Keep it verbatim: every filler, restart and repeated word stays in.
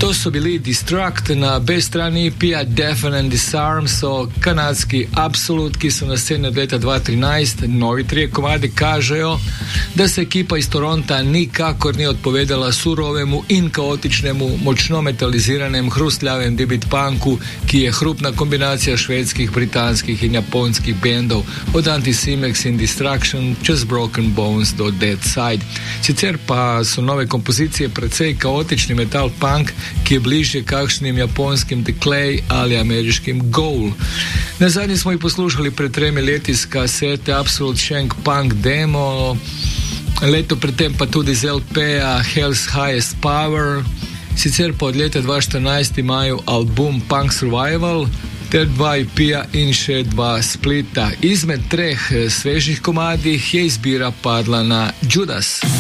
To so bili Destruct, na B strani E P-ja Deafen and Disarm so kanadski Absolute, ki so na sceni od leta dva tisoč trinajst. Novi trije komadi kažejo, da se ekipa iz Toronta nikakor ni odpovedala surovemu in kaotičnemu, močno metaliziranem, hrustljavem debit punku, ki je hrupna kombinacija švedskih, britanskih in japonskih bendov, od Anticimex in Destruction čez Broken Bones do Dead Side. Sicer pa so nove kompozicije precej kaotični metal punk, ki je bližje kakšnim japonskim Declay ali ameriškim Goal. Na zadnji smo jih poslušali pred tremi leti z kasete Absolute Shank Punk Demo, leto predtem pa tudi z L P-ja Hell's Highest Power, sicer pa od leta dva tisoč štirinajst imajo album Punk Survival, ter dva E P-ja in še dva splita. Izmed treh svežih komadih je izbira padla na Judas.